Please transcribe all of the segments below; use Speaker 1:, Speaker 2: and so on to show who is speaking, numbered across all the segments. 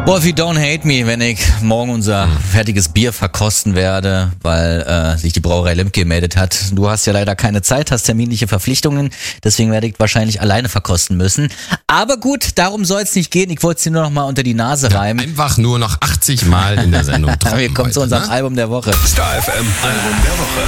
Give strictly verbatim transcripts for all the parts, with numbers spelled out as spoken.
Speaker 1: Wolfie, don't hate me, wenn ich morgen unser fertiges Bier verkosten werde, weil äh, sich die Brauerei Lemke gemeldet hat. Du hast ja leider keine Zeit, hast terminliche Verpflichtungen, deswegen werde ich wahrscheinlich alleine verkosten müssen. Aber gut, darum soll es nicht gehen. Ich wollte es dir nur noch mal unter die Nase reimen.
Speaker 2: Ja, einfach nur noch achtzig Mal in der Sendung droppen.
Speaker 1: Wir kommen
Speaker 2: heute,
Speaker 1: zu unserem
Speaker 2: ne?
Speaker 1: Album der Woche.
Speaker 3: Star F M Album der Woche.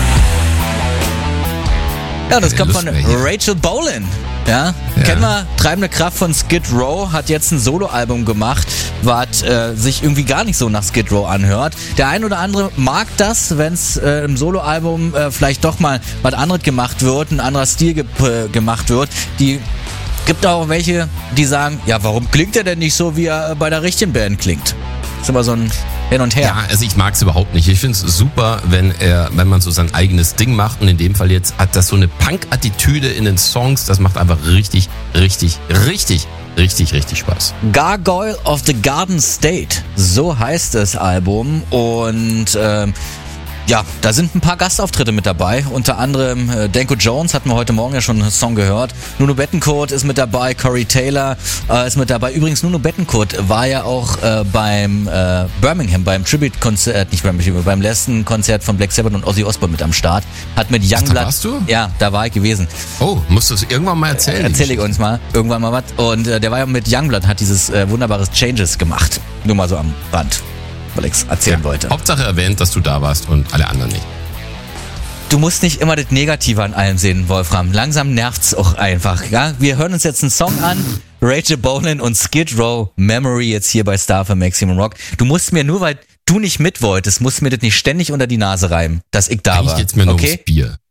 Speaker 1: Ja, das kommt
Speaker 2: Lust
Speaker 1: von
Speaker 2: mehr hier.
Speaker 1: Rachel Bolan. Ja,
Speaker 2: Ja.
Speaker 1: kennen wir, treibende Kraft von Skid Row, hat jetzt ein Soloalbum gemacht, was äh, sich irgendwie gar nicht so nach Skid Row anhört. Der ein oder andere mag das, wenn es äh, im Soloalbum äh, vielleicht doch mal was anderes gemacht wird, ein anderer Stil ge äh, gemacht wird. Die gibt auch welche, die sagen, ja, warum klingt er denn nicht so, wie er äh, bei der richtigen Band klingt? Ist immer so ein Hin und Her.
Speaker 2: Ja, also ich mag es überhaupt nicht. Ich finde es super, wenn er, wenn man so sein eigenes Ding macht, und in dem Fall jetzt hat das so eine Punk-Attitüde in den Songs, das macht einfach richtig, richtig, richtig, richtig, richtig Spaß.
Speaker 1: Gargoyle of the Garden State, so heißt das Album, und ähm, ja, da sind ein paar Gastauftritte mit dabei, unter anderem äh, Danko Jones, hatten wir heute Morgen ja schon einen Song gehört, Nuno Bettencourt ist mit dabei, Corey Taylor äh, ist mit dabei. Übrigens, Nuno Bettencourt war ja auch äh, beim äh, Birmingham, beim Tribute-Konzert, nicht Birmingham, beim letzten Konzert von Black Sabbath und Ozzy Osbourne mit am Start, hat mit
Speaker 2: da
Speaker 1: Youngblood...
Speaker 2: warst du?
Speaker 1: Ja, da war ich gewesen.
Speaker 2: Oh, musst du es irgendwann mal erzählen? die
Speaker 1: Erzähl ich
Speaker 2: Geschichte?
Speaker 1: uns mal, irgendwann mal was. Und äh, der war ja mit Youngblood, hat dieses äh, wunderbares Changes gemacht. Nur mal so am Rand, weil ich's erzählen
Speaker 2: Ja.
Speaker 1: wollte.
Speaker 2: Hauptsache erwähnt, dass du da warst und alle anderen nicht.
Speaker 1: Du musst nicht immer das Negative an allem sehen, Wolfram. Langsam nervt's auch einfach. Ja? Wir hören uns jetzt einen Song an. Rachel Bolan und Skid Row, Memory, jetzt hier bei Star für Maximum Rock. Du musst mir nur, weil du nicht mit wolltest, musst mir das nicht ständig unter die Nase reimen, dass ich da
Speaker 2: Eigentlich
Speaker 1: war.
Speaker 2: geht's mir nur
Speaker 1: okay?
Speaker 2: ums Bier.